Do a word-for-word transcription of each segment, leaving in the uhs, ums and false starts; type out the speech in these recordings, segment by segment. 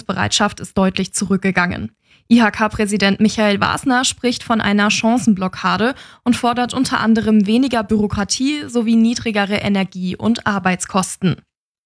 Leistungsbereitschaft ist deutlich zurückgegangen. I H K-Präsident Michael Wasner spricht von einer Chancenblockade und fordert unter anderem weniger Bürokratie sowie niedrigere Energie- und Arbeitskosten.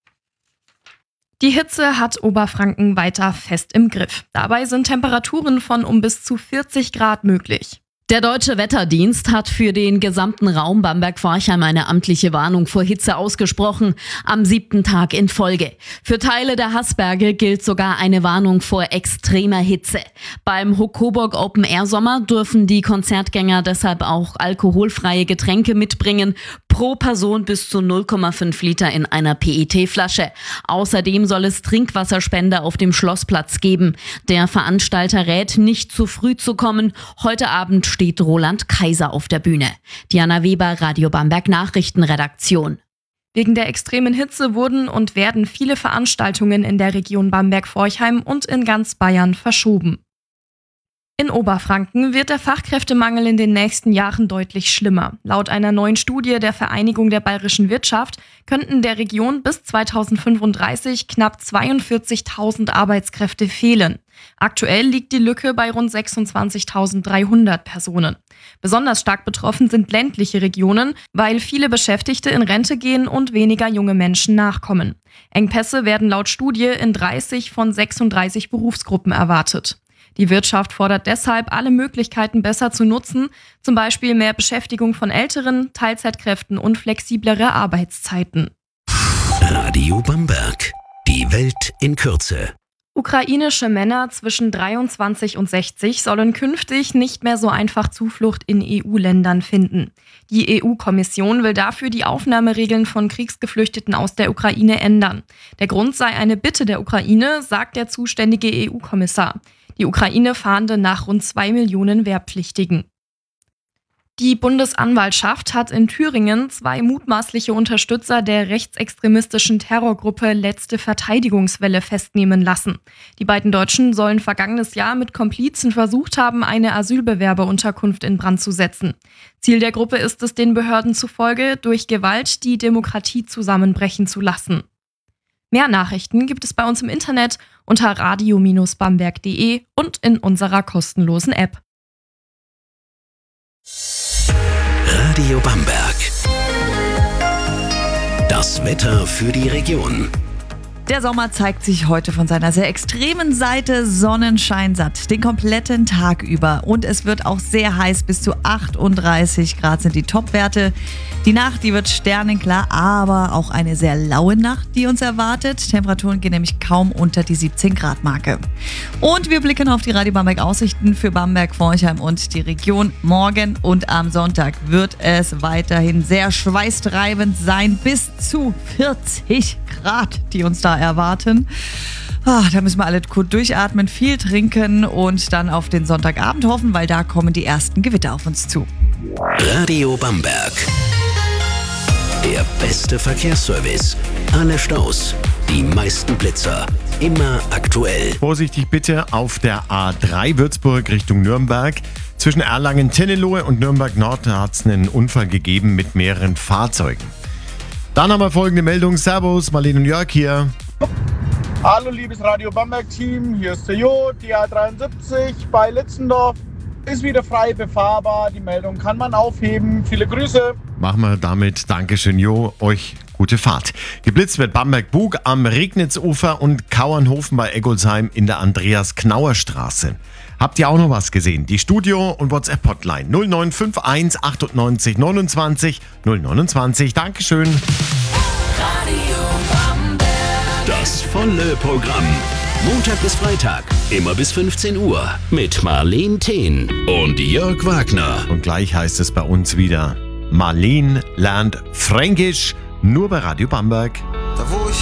Die Hitze hat Oberfranken weiter fest im Griff. Dabei sind Temperaturen von um bis zu vierzig Grad möglich. Der Deutsche Wetterdienst hat für den gesamten Raum Bamberg-Forchheim eine amtliche Warnung vor Hitze ausgesprochen, am siebten Tag in Folge. Für Teile der Haßberge gilt sogar eine Warnung vor extremer Hitze. Beim Hochcoburg Open Air Sommer dürfen die Konzertgänger deshalb auch alkoholfreie Getränke mitbringen, pro Person bis zu null Komma fünf Liter in einer P E T-Flasche. Außerdem soll es Trinkwasserspender auf dem Schlossplatz geben. Der Veranstalter rät, nicht zu früh zu kommen. Heute Abend steht Roland Kaiser auf der Bühne. Diana Weber, Radio Bamberg Nachrichtenredaktion. Wegen der extremen Hitze wurden und werden viele Veranstaltungen in der Region Bamberg-Forchheim und in ganz Bayern verschoben. In Oberfranken wird der Fachkräftemangel in den nächsten Jahren deutlich schlimmer. Laut einer neuen Studie der Vereinigung der bayerischen Wirtschaft könnten der Region bis zweitausendfünfunddreißig knapp zweiundvierzigtausend Arbeitskräfte fehlen. Aktuell liegt die Lücke bei rund sechsundzwanzigtausenddreihundert Personen. Besonders stark betroffen sind ländliche Regionen, weil viele Beschäftigte in Rente gehen und weniger junge Menschen nachkommen. Engpässe werden laut Studie in dreißig von sechsunddreißig Berufsgruppen erwartet. Die Wirtschaft fordert deshalb, alle Möglichkeiten besser zu nutzen, zum Beispiel mehr Beschäftigung von Älteren, Teilzeitkräften und flexiblere Arbeitszeiten. Radio Bamberg. Die Welt in Kürze. Ukrainische Männer zwischen dreiundzwanzig und sechzig sollen künftig nicht mehr so einfach Zuflucht in E U-Ländern finden. Die E U-Kommission will dafür die Aufnahmeregeln von Kriegsgeflüchteten aus der Ukraine ändern. Der Grund sei eine Bitte der Ukraine, sagt der zuständige E U-Kommissar. Die Ukraine fahnde nach rund zwei Millionen Wehrpflichtigen. Die Bundesanwaltschaft hat in Thüringen zwei mutmaßliche Unterstützer der rechtsextremistischen Terrorgruppe Letzte Verteidigungswelle festnehmen lassen. Die beiden Deutschen sollen vergangenes Jahr mit Komplizen versucht haben, eine Asylbewerberunterkunft in Brand zu setzen. Ziel der Gruppe ist es, den Behörden zufolge durch Gewalt die Demokratie zusammenbrechen zu lassen. Mehr Nachrichten gibt es bei uns im Internet unter radio Bindestrich bamberg punkt de und in unserer kostenlosen App. Radio Bamberg. Das Wetter für die Region. Der Sommer zeigt sich heute von seiner sehr extremen Seite. Sonnenschein satt den kompletten Tag über. Und es wird auch sehr heiß, bis zu achtunddreißig Grad sind die Topwerte. Die Nacht, die wird sternenklar, aber auch eine sehr laue Nacht, die uns erwartet. Temperaturen gehen nämlich kaum unter die siebzehn Grad Marke. Und wir blicken auf die Radio Bamberg Aussichten für Bamberg, Forchheim und die Region. Morgen und am Sonntag wird es weiterhin sehr schweißtreibend sein. Bis zu vierzig Grad, die uns da erwarten. Ah, da müssen wir alle gut durchatmen, viel trinken und dann auf den Sonntagabend hoffen, weil da kommen die ersten Gewitter auf uns zu. Radio Bamberg. Der beste Verkehrsservice. Alle Staus, die meisten Blitzer. Immer aktuell. Vorsichtig bitte auf der A drei Würzburg Richtung Nürnberg. Zwischen Erlangen-Tennelohe und Nürnberg-Nord hat es einen Unfall gegeben mit mehreren Fahrzeugen. Dann haben wir folgende Meldung. Servus, Marlene und Jörg hier. Hallo liebes Radio Bamberg Team, hier ist der Jo, die A dreiundsiebzig bei Litzendorf ist wieder frei befahrbar. Die Meldung kann man aufheben. Viele Grüße. Machen wir damit. Dankeschön, Jo. Euch gute Fahrt. Geblitzt wird Bamberg-Bug am Regnitzufer und Kauernhofen bei Eggolsheim in der Andreas-Knauer-Straße. Habt ihr auch noch was gesehen? Die Studio- und WhatsApp-Hotline null neun fünf eins achtundneunzig neunundzwanzig null neunundzwanzig. Dankeschön. Radio Bamberg. Das volle Programm. Montag bis Freitag, immer bis fünfzehn Uhr. Mit Marlene Thehn und Jörg Wagner. Und gleich heißt es bei uns wieder: Marlene lernt Fränkisch, nur bei Radio Bamberg.